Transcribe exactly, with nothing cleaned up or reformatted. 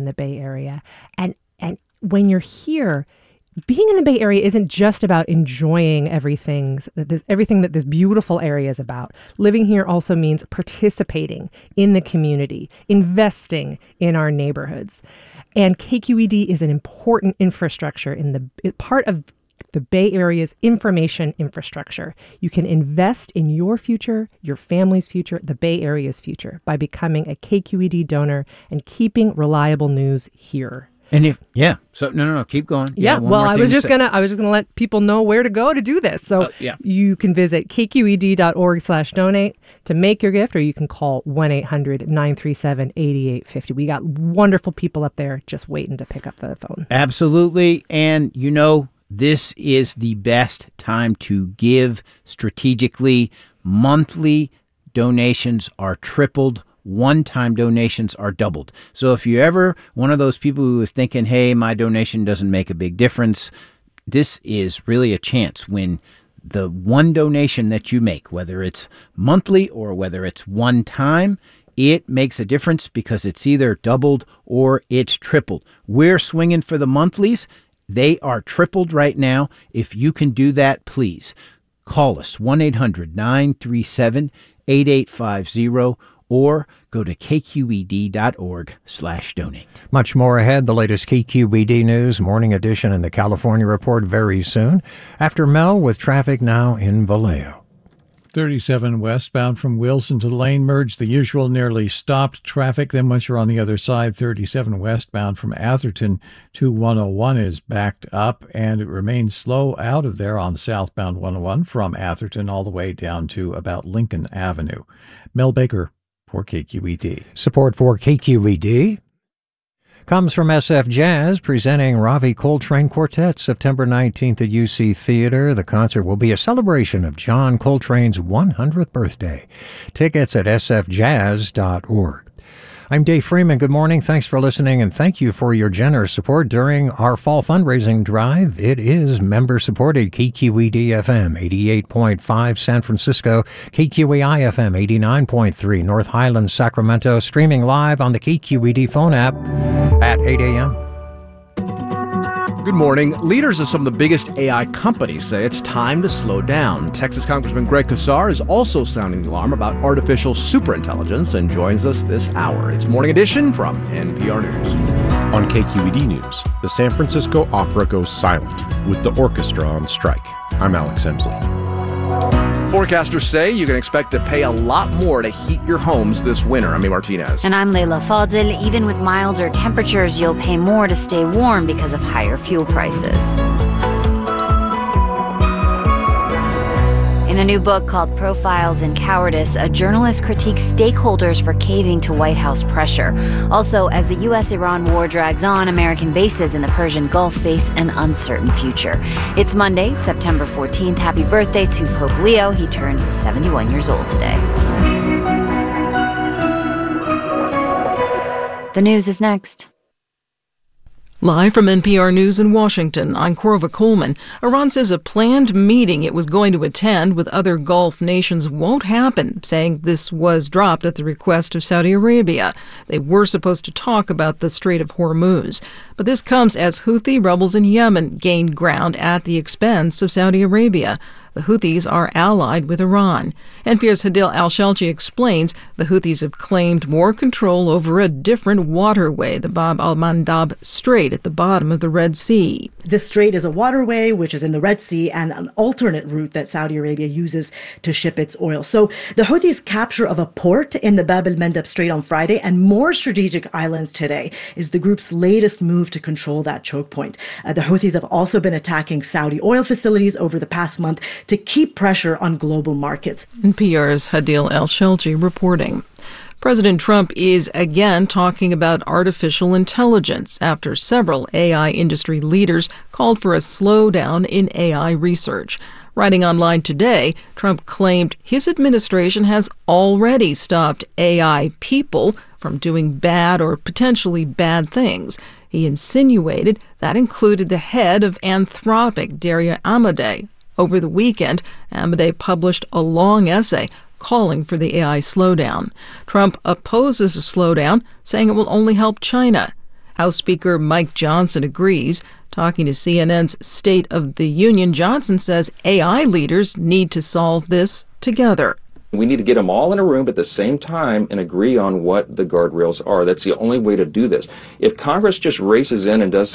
the Bay Area. And and when you're here, being in the Bay Area isn't just about enjoying everything that this, everything that this beautiful area is about. Living here also means participating in the community, investing in our neighborhoods. And K Q E D is an important infrastructure in the part of the Bay Area's information infrastructure. You can invest in your future, your family's future, the Bay Area's future by becoming a K Q E D donor and keeping reliable news here. And if yeah, so no, no, no, keep going. Yeah, yeah well, I was just gonna, I was just gonna let people know where to go to do this. So uh, yeah. you can visit k q e d dot org slash donate to make your gift, or you can call one eight hundred nine three seven eight eight five zero. We got wonderful people up there just waiting to pick up the phone. Absolutely, and you know, this is the best time to give strategically. Monthly donations are tripled. One-time donations are doubled. So if you're ever one of those people who is thinking, hey, my donation doesn't make a big difference, this is really a chance when the one donation that you make, whether it's monthly or whether it's one time, it makes a difference because it's either doubled or it's tripled. We're swinging for the monthlies. They are tripled right now. If you can do that, please call us, one eight hundred nine three seven eight eight five zero, or go to k q e d dot org slash donate. Much more ahead. The latest K Q E D News Morning Edition and the California Report very soon. After Mel with traffic now in Vallejo. thirty-seven westbound from Wilson to lane merge, the usual nearly stopped traffic. Then once you're on the other side, thirty-seven westbound from Atherton to one oh one is backed up, and it remains slow out of there on southbound one oh one from Atherton all the way down to about Lincoln Avenue. Mel Baker for K Q E D. Support for K Q E D comes from S F Jazz, presenting Ravi Coltrane Quartet September nineteenth at U C Theater. The concert will be a celebration of John Coltrane's one hundredth birthday. Tickets at s f jazz dot org. I'm Dave Freeman. Good morning. Thanks for listening, and thank you for your generous support during our fall fundraising drive. It is member-supported. K Q E D F M eighty-eight point five San Francisco, K Q E I F M eighty-nine point three North Highlands, Sacramento, streaming live on the K Q E D phone app at eight a.m. Good morning. Leaders of some of the biggest A I companies say it's time to slow down. Texas Congressman Greg Casar is also sounding the alarm about artificial superintelligence and joins us this hour. It's Morning Edition from N P R News. On K Q E D News, the San Francisco Opera goes silent with the orchestra on strike. I'm Alex Emsley. Forecasters say you can expect to pay a lot more to heat your homes this winter. I'm Amy Martinez. And I'm Leila Fadil. Even with milder temperatures, you'll pay more to stay warm because of higher fuel prices. In a new book called Profiles in Cowardice, a journalist critiques stakeholders for caving to White House pressure. Also, as the U S Iran war drags on, American bases in the Persian Gulf face an uncertain future. It's Monday, September fourteenth. Happy birthday to Pope Leo. He turns seventy-one years old today. The news is next. Live from N P R News in Washington, I'm Corva Coleman. Iran says a planned meeting it was going to attend with other Gulf nations won't happen, saying this was dropped at the request of Saudi Arabia. They were supposed to talk about the Strait of Hormuz. But this comes as Houthi rebels in Yemen gained ground at the expense of Saudi Arabia. The Houthis are allied with Iran. N P R's Hadil Al-Shalchi explains the Houthis have claimed more control over a different waterway, the Bab al-Mandab Strait at the bottom of the Red Sea. This strait is a waterway which is in the Red Sea and an alternate route that Saudi Arabia uses to ship its oil. So the Houthis' capture of a port in the Bab al-Mandab Strait on Friday and more strategic islands today is the group's latest move to control that choke point. Uh, the Houthis have also been attacking Saudi oil facilities over the past month to keep pressure on global markets. N P R's Hadil Al-Shalchi reporting. President Trump is again talking about artificial intelligence after several A I industry leaders called for a slowdown in A I research. Writing online today, Trump claimed his administration has already stopped A I people from doing bad or potentially bad things. He insinuated that included the head of Anthropic, Daria Amodei. Over the weekend, Amodei published a long essay calling for the A I slowdown. Trump opposes a slowdown, saying it will only help China. House Speaker Mike Johnson agrees. Talking to C N N's State of the Union, Johnson says A I leaders need to solve this together. We need to get them all in a room at the same time and agree on what the guardrails are. That's the only way to do this. If Congress just races in and does